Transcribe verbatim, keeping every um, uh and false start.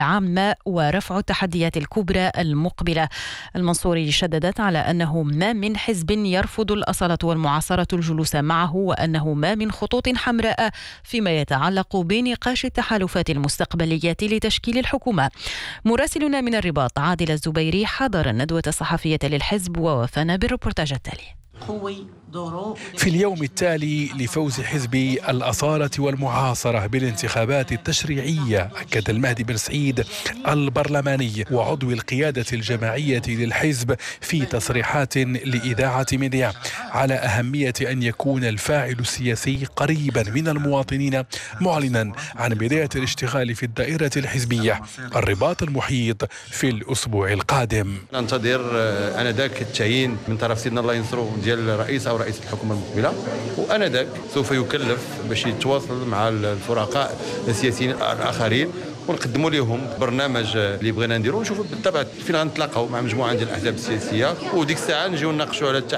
عامة ورفع التحديات الكبرى المقبلة. المنصوري شددت على أنه ما من حزب يرفض الأصالة والمعاصرة الجلوس معه، وأنه ما من خطوط حمراء فيما يتعلق بنقاش التحالفات المستقبلية لتشكيل الحكومة. مراسلنا من الرباط عادل الزبيري حضر الندوة الصحفية للحزب ووفانا بالريبورتاج التالي. في اليوم التالي لفوز حزب الأصالة والمعاصرة بالانتخابات التشريعية، أكد المهدي بن سعيد البرلماني وعضو القيادة الجماعية للحزب في تصريحات لإذاعة ميديا على أهمية أن يكون الفاعل السياسي قريبا من المواطنين، معلنا عن بداية الاشتغال في الدائرة الحزبية. الرباط المحيط في الأسبوع القادم. ننتظر أنا ذاك التعيين من طرف سيدنا الله ينصره ديال الرئيس أو رئيس الحكومة المقبلة، وأنا ذاك سوف يكلف باش يتواصل مع الفرقاء السياسيين الآخرين ونقدموا لهم برنامج اللي بغينا نديرو، ونشوفوا بالطبع فين غنتلاقاو مع مجموعة ديال الأحزاب السياسية، وديك الساعة نجيو نناقشوا على